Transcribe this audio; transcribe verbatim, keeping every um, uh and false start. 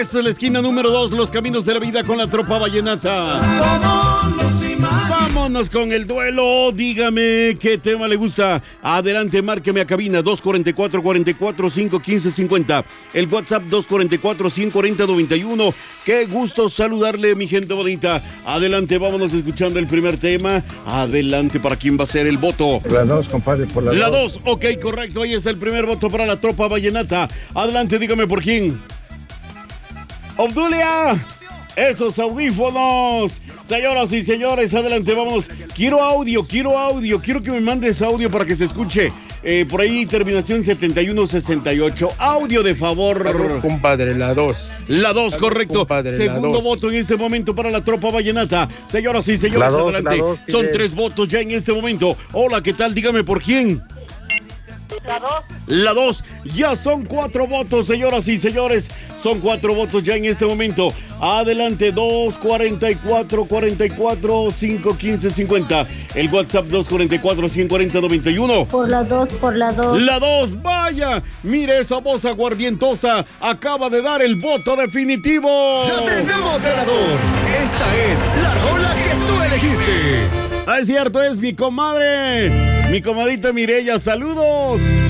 Esta es la esquina número dos, los caminos de la vida con la tropa vallenata. Vámonos con el duelo. Dígame qué tema le gusta. Adelante, márqueme a cabina dos cuatro cuatro, cuatro cuatro cinco, uno cinco cinco cero. El WhatsApp dos cuatro cuatro, cinco cuatro cero, nueve uno. Qué gusto saludarle, mi gente bonita. Adelante, vámonos escuchando el primer tema. Adelante, ¿para quién va a ser el voto? La dos, compadre, por la, la dos. La dos. dos, ok, correcto. Ahí está el primer voto para la tropa vallenata. Adelante, dígame por quién. Obdulia, esos audífonos. Señoras y señores, adelante, vamos. Quiero audio, quiero audio, quiero que me mandes audio para que se escuche. Eh, por ahí, terminación setenta y uno sesenta y ocho. Audio, de favor. La dos, compadre, la dos. La dos, correcto. Compadre, Segundo la dos. voto en este momento para la tropa vallenata. Señoras y señores, la dos, adelante. la dos, Son Fidel. tres votos ya en este momento. Hola, ¿qué tal? Dígame por quién. La dos. La dos. Ya son cuatro votos, señoras y señores. Son cuatro votos ya en este momento. Adelante, dos cuarenta y cuatro, cuarenta y cuatro, cinco quince cincuenta. El WhatsApp dos cuarenta y cuatro, cinco cuarenta, noventa y uno. Por la dos, por la dos. La dos, vaya. Mire esa voz aguardientosa. Acaba de dar el voto definitivo. ¡Ya tenemos ganador! Esta es la rola que tú elegiste. Ah, es cierto, es mi comadre. Mi comadita Mireya, saludos.